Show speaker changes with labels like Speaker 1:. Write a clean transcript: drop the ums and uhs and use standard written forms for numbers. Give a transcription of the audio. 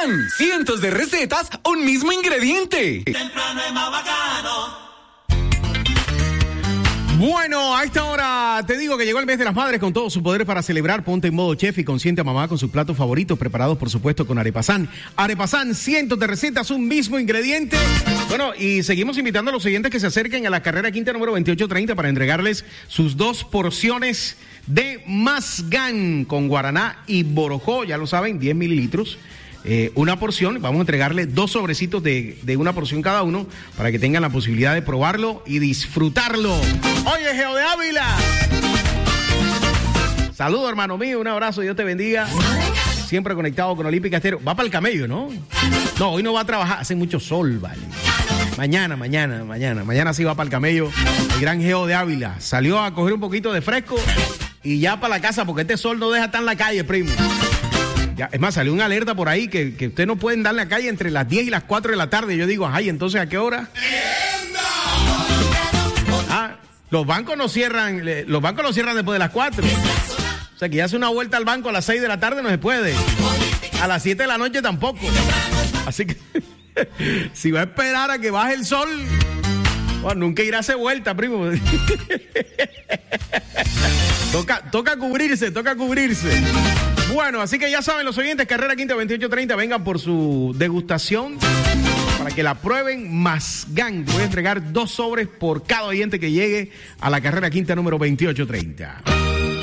Speaker 1: Mazgán, cientos de recetas, un mismo ingrediente.
Speaker 2: Temprano es más bacano.
Speaker 3: Bueno, a esta hora te digo que llegó el mes de las madres con todo su poder para celebrar. Ponte en modo chef y consiente a mamá con sus platos favoritos, preparados por supuesto con Arepazán. Arepazán, cientos de recetas, un mismo ingrediente. Bueno, y seguimos invitando a los siguientes que se acerquen a la carrera quinta número 2830 para entregarles sus 2 porciones de Mazgán con guaraná y borojó, ya lo saben, 10 mililitros. Una porción, vamos a entregarle 2 sobrecitos de una porción cada uno para que tengan la posibilidad de probarlo y disfrutarlo. Oye, Geo de Ávila. Saludos, hermano mío, un abrazo, Dios te bendiga. Siempre conectado con Olímpica Estéreo. Va para el camello, ¿no? No, hoy no va a trabajar, hace mucho sol, vale. Mañana sí va para el camello. El gran Geo de Ávila salió a coger un poquito de fresco y ya para la casa, porque este sol no deja estar en la calle, primo. Ya, es más, salió una alerta por ahí que ustedes no pueden dar en la calle entre las 10 y las 4 de la tarde. Yo digo, ay, entonces ¿a qué hora? Los bancos no cierran después de las 4. O sea que ya hace una vuelta al banco a las 6 de la tarde no se puede. A las 7 de la noche tampoco. Así que si va a esperar a que baje el sol, bueno, nunca irá a hacer vuelta, primo. Toca cubrirse. Bueno, así que ya saben los oyentes, carrera quinta 2830, vengan por su degustación para que la prueben. Mazgán, voy a entregar 2 sobres por cada oyente que llegue a la carrera quinta número 2830.